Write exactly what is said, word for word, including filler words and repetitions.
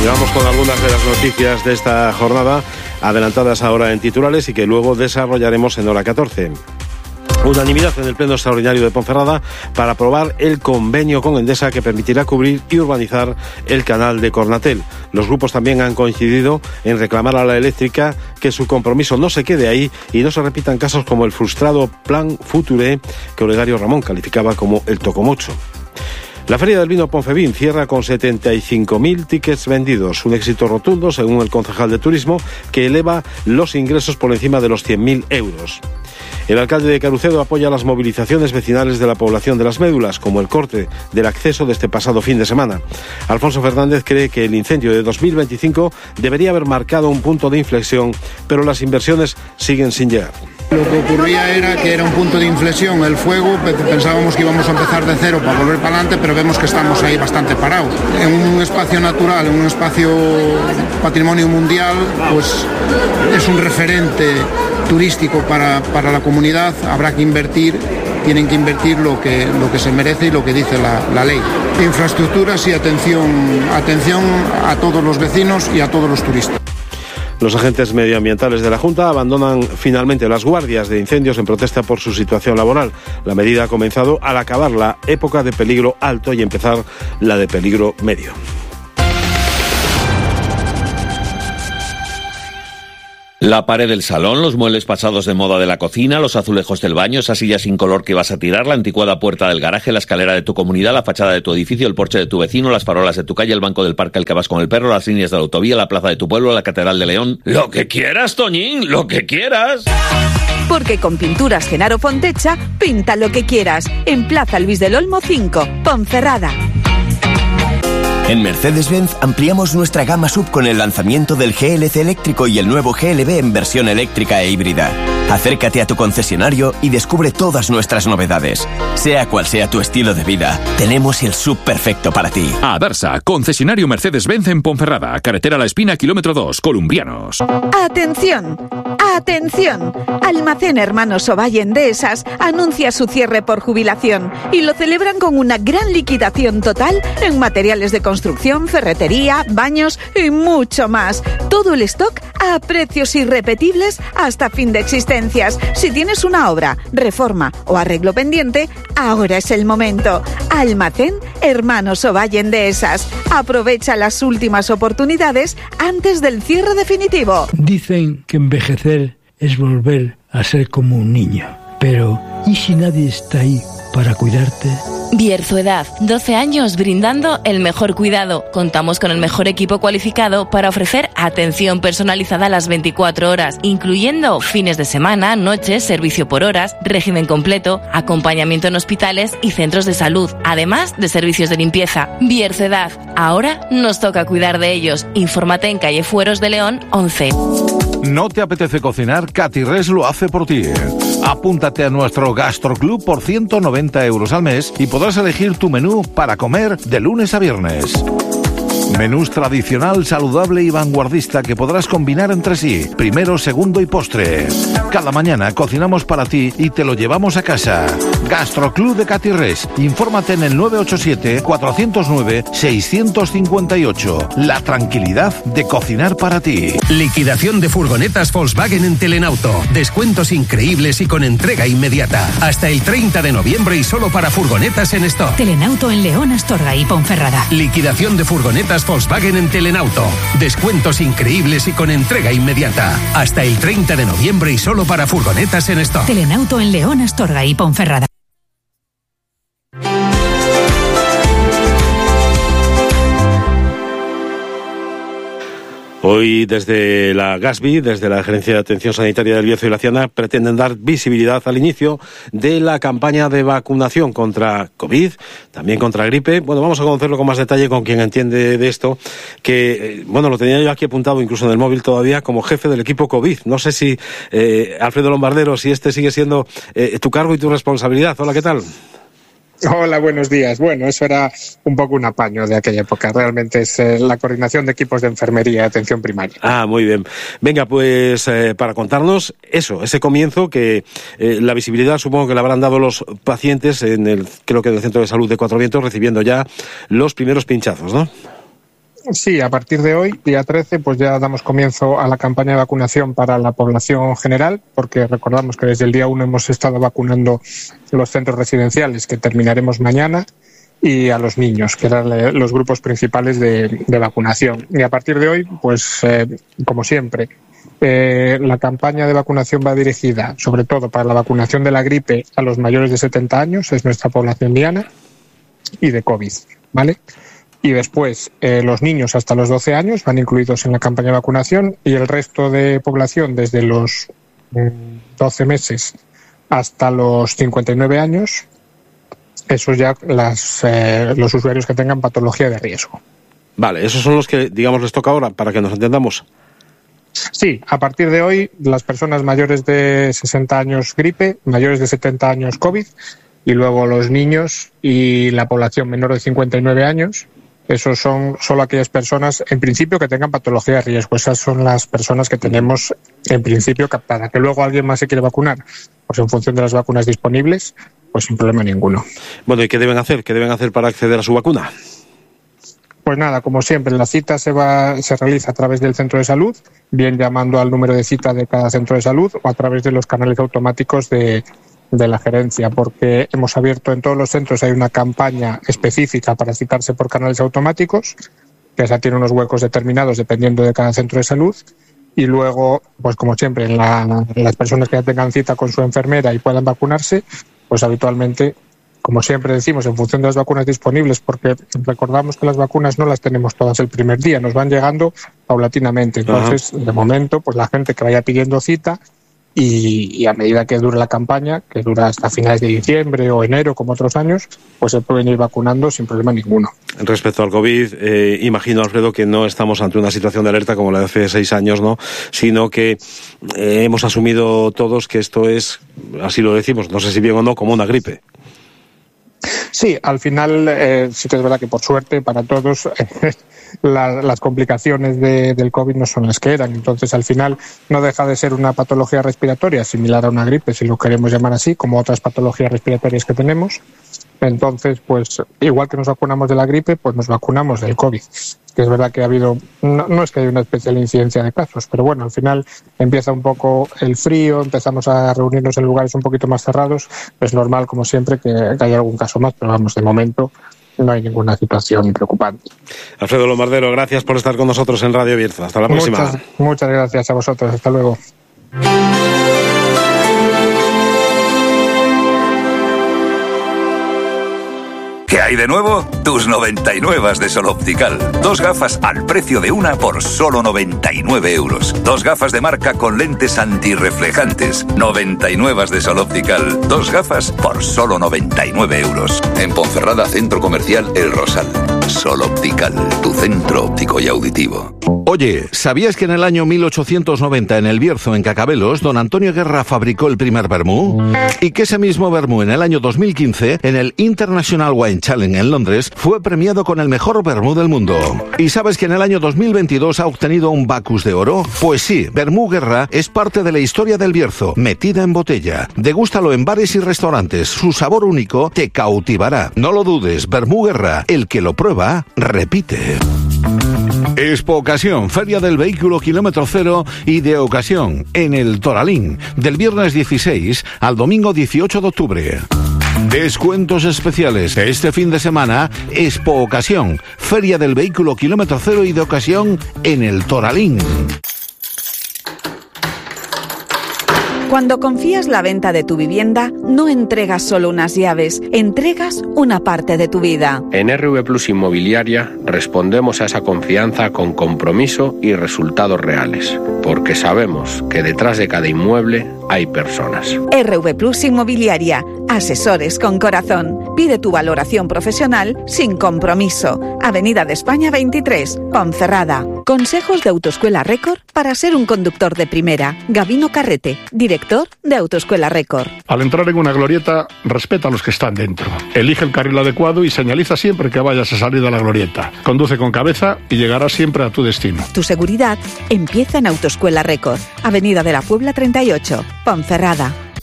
Y vamos con algunas de las noticias de esta jornada, adelantadas ahora en titulares y que luego desarrollaremos en hora catorce. Unanimidad en el Pleno Extraordinario de Ponferrada para aprobar el convenio con Endesa que permitirá cubrir y urbanizar el canal de Cornatel. Los grupos también han coincidido en reclamar a la eléctrica que su compromiso no se quede ahí y no se repitan casos como el frustrado Plan Future que Olegario Ramón calificaba como el tocomocho. La Feria del Vino Ponfevin cierra con setenta y cinco mil tickets vendidos, un éxito rotundo según el concejal de Turismo, que eleva los ingresos por encima de los cien mil euros. El alcalde de Carucedo apoya las movilizaciones vecinales de la población de Las Médulas, como el corte del acceso de este pasado fin de semana. Alfonso Fernández cree que el incendio de dos mil veinticinco debería haber marcado un punto de inflexión, pero las inversiones siguen sin llegar. Lo que ocurría era que era un punto de inflexión el fuego, pensábamos que íbamos a empezar de cero para volver para adelante, pero vemos que estamos ahí bastante parados. En un espacio natural, en un espacio patrimonio mundial, pues es un referente turístico para, para la comunidad, habrá que invertir, tienen que invertir lo que, lo que se merece y lo que dice la, la ley. Infraestructuras y atención, atención a todos los vecinos y a todos los turistas. Los agentes medioambientales de la Junta abandonan finalmente las guardias de incendios en protesta por su situación laboral. La medida ha comenzado al acabar la época de peligro alto y empezar la de peligro medio. La pared del salón, los muebles pasados de moda de la cocina, los azulejos del baño, esa silla sin color que vas a tirar, la anticuada puerta del garaje, la escalera de tu comunidad, la fachada de tu edificio, el porche de tu vecino, las farolas de tu calle, el banco del parque al que vas con el perro, las líneas de la autovía, la plaza de tu pueblo, la catedral de León. ¡Lo que quieras, Toñín! ¡Lo que quieras! Porque con Pinturas Genaro Fontecha, pinta lo que quieras. En Plaza Luis del Olmo cinco, Ponferrada. En Mercedes-Benz ampliamos nuestra gama sub con el lanzamiento del G L C eléctrico y el nuevo G L B en versión eléctrica e híbrida. Acércate a tu concesionario y descubre todas nuestras novedades. Sea cual sea tu estilo de vida, tenemos el sub perfecto para ti. Adarsa, concesionario Mercedes-Benz en Ponferrada, carretera La Espina, kilómetro dos, Columbianos. ¡Atención! ¡Atención! Almacén Hermanos Ovalle Endesas anuncia su cierre por jubilación y lo celebran con una gran liquidación total en materiales de construcción, ferretería, baños y mucho más. Todo el stock a precios irrepetibles hasta fin de existencias. Si tienes una obra, reforma o arreglo pendiente, ahora es el momento. Almacén Hermanos Ovalle Endesas. Aprovecha las últimas oportunidades antes del cierre definitivo. Dicen que envejecer es volver a ser como un niño. Pero, ¿y si nadie está ahí para cuidarte? Bierzo-Edad, doce años brindando el mejor cuidado. Contamos con el mejor equipo cualificado para ofrecer atención personalizada a las veinticuatro horas, incluyendo fines de semana, noches, servicio por horas, régimen completo, acompañamiento en hospitales y centros de salud, además de servicios de limpieza. Bierzo-Edad, ahora nos toca cuidar de ellos. Infórmate en calle Fueros de León once. ¿No te apetece cocinar? Catirres lo hace por ti. Apúntate a nuestro Gastroclub por ciento noventa euros al mes y podrás elegir tu menú para comer de lunes a viernes. Menús tradicional, saludable y vanguardista que podrás combinar entre sí, primero, segundo y postre. Cada mañana cocinamos para ti y te lo llevamos a casa. Gastroclub de Catirres. Infórmate en el nueve ocho siete, cuatro cero nueve, seis cinco ocho. La tranquilidad de cocinar para ti. Liquidación de furgonetas Volkswagen en Telenauto. Descuentos increíbles y con entrega inmediata. Hasta el treinta de noviembre y solo para furgonetas en stock. Telenauto en León, Astorga y Ponferrada. Liquidación de furgonetas Volkswagen en Telenauto. Descuentos increíbles y con entrega inmediata. Hasta el treinta de noviembre y solo para furgonetas en stock. Telenauto en León, Astorga y Ponferrada. Hoy desde la Gasbi, desde la Gerencia de Atención Sanitaria del Bierzo y la Ciana, pretenden dar visibilidad al inicio de la campaña de vacunación contra COVID, también contra gripe. Bueno, vamos a conocerlo con más detalle con quien entiende de esto, que, bueno, lo tenía yo aquí apuntado incluso en el móvil todavía como jefe del equipo COVID. No sé si, eh, Alfredo Lombardero, si este sigue siendo eh, tu cargo y tu responsabilidad. Hola, ¿qué tal? Hola, buenos días. Bueno, eso era un poco un apaño de aquella época. Realmente es eh, la coordinación de equipos de enfermería y atención primaria. Ah, muy bien. Venga, pues eh, para contarnos eso, ese comienzo que eh, la visibilidad supongo que la habrán dado los pacientes en el, creo que en el Centro de Salud de Cuatro Vientos, recibiendo ya los primeros pinchazos, ¿no? Sí, a partir de hoy, día trece, pues ya damos comienzo a la campaña de vacunación para la población general, porque recordamos que desde el día uno hemos estado vacunando los centros residenciales, que terminaremos mañana, y a los niños, que eran los grupos principales de, de vacunación. Y a partir de hoy, pues eh, como siempre, eh, la campaña de vacunación va dirigida sobre todo para la vacunación de la gripe a los mayores de setenta años, es nuestra población diana, y de COVID, ¿vale? Y después eh, los niños hasta los doce años van incluidos en la campaña de vacunación, y el resto de población desde los eh, doce meses hasta los cincuenta y nueve años, esos ya las, eh, los usuarios que tengan patología de riesgo. Vale, esos son los que, digamos, les toca ahora, para que nos entendamos. Sí, a partir de hoy, las personas mayores de sesenta años gripe, mayores de setenta años COVID, y luego los niños y la población menor de cincuenta y nueve años. Esos son solo aquellas personas, en principio, que tengan patología de riesgo. Esas son las personas que tenemos, en principio, captadas. Que luego alguien más se quiere vacunar, pues en función de las vacunas disponibles, pues sin problema ninguno. Bueno, ¿y qué deben hacer? ¿Qué deben hacer para acceder a su vacuna? Pues nada, como siempre, la cita se va, se realiza a través del centro de salud, bien llamando al número de cita de cada centro de salud o a través de los canales automáticos de, de la gerencia, porque hemos abierto en todos los centros, hay una campaña específica para citarse por canales automáticos, que esa tiene unos huecos determinados dependiendo de cada centro de salud, y luego, pues como siempre, en la, en las personas que ya tengan cita con su enfermera y puedan vacunarse, pues habitualmente, como siempre decimos, en función de las vacunas disponibles, porque recordamos que las vacunas no las tenemos todas el primer día, nos van llegando paulatinamente. Entonces, Ajá. de momento, pues la gente que vaya pidiendo cita y, y a medida que dure la campaña, que dura hasta finales de diciembre o enero, como otros años, pues se pueden ir vacunando sin problema ninguno. Respecto al COVID, eh, imagino, Alfredo, que no estamos ante una situación de alerta como la de hace seis años, ¿no? Sino que eh, hemos asumido todos que esto es, así lo decimos, no sé si bien o no, como una gripe. Sí, al final eh, sí que es verdad que por suerte para todos eh, la, las complicaciones de, del COVID no son las que eran. Entonces al final no deja de ser una patología respiratoria similar a una gripe, si lo queremos llamar así, como otras patologías respiratorias que tenemos. Entonces, pues igual que nos vacunamos de la gripe, pues nos vacunamos del COVID. Que es verdad que ha habido, no, no es que haya una especial incidencia de casos, pero bueno, al final empieza un poco el frío, empezamos a reunirnos en lugares un poquito más cerrados, es normal, como siempre, que, que haya algún caso más, pero vamos, de momento no hay ninguna situación preocupante. Alfredo Lombardero, gracias por estar con nosotros en Radio Bierzo. Hasta la próxima. Muchas, muchas gracias a vosotros. Hasta luego. ¿Qué hay de nuevo? Tus noventa y nueve de Sol Optical. Dos gafas al precio de una por solo noventa y nueve euros. Dos gafas de marca con lentes antirreflejantes. noventa y nueve de Sol Optical. Dos gafas por solo noventa y nueve euros. En Ponferrada, Centro Comercial El Rosal. Sol Optical, tu centro óptico y auditivo. Oye, ¿sabías que en el año mil ochocientos noventa en el Bierzo, en Cacabelos, don Antonio Guerra fabricó el primer vermú? Y que ese mismo vermú en el año dos mil quince, en el International Wine Challenge en Londres, fue premiado con el mejor vermú del mundo. ¿Y sabes que en el año dos mil veintidós ha obtenido un Bacus de oro? Pues sí, Vermú Guerra es parte de la historia del Bierzo, metida en botella. Degústalo en bares y restaurantes, su sabor único te cautivará. No lo dudes, Vermú Guerra, el que lo prueba, repite. Expo Ocasión, Feria del Vehículo Kilómetro Cero y de Ocasión, en el Toralín, del viernes dieciséis al domingo dieciocho de octubre. Descuentos especiales este fin de semana, Expo Ocasión, Feria del Vehículo Kilómetro Cero y de Ocasión en el Toralín. Cuando confías la venta de tu vivienda, no entregas solo unas llaves, entregas una parte de tu vida. En R V Plus Inmobiliaria respondemos a esa confianza con compromiso y resultados reales, porque sabemos que detrás de cada inmueble hay personas. R V Plus Inmobiliaria, asesores con corazón. Pide tu valoración profesional sin compromiso. Avenida de España veintitrés, Ponferrada. Consejos de Autoescuela Récord para ser un conductor de primera. Gabino Carrete, director de Autoescuela Récord. Al entrar en una glorieta, respeta a los que están dentro. Elige el carril adecuado y señaliza siempre que vayas a salir de la glorieta. Conduce con cabeza y llegarás siempre a tu destino. Tu seguridad empieza en Autoescuela Récord. Avenida de la Puebla treinta y ocho, Ponferrada.